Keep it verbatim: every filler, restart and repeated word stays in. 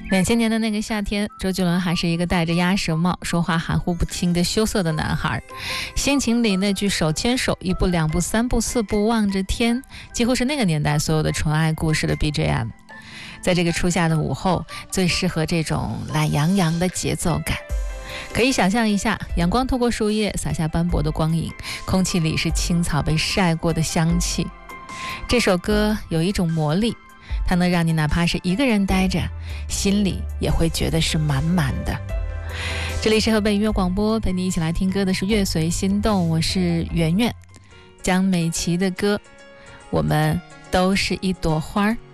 两千年的那个夏天，周杰伦还是一个戴着鸭舌帽、说话含糊不清的羞涩的男孩。心情里那句手牵手，一步两步三步四步望着天，几乎是那个年代所有的纯爱故事的 B G M。 在这个初夏的午后，最适合这种懒洋洋的节奏感。可以想象一下，阳光透过树叶洒下斑驳的光影，空气里是青草被晒过的香气。这首歌有一种魔力，它能让你哪怕是一个人待着，心里也会觉得是满满的。这里是河北音乐广播，陪你一起来听歌的是乐随心动，我是圆圆。江美琪的歌，我们都是一朵花儿。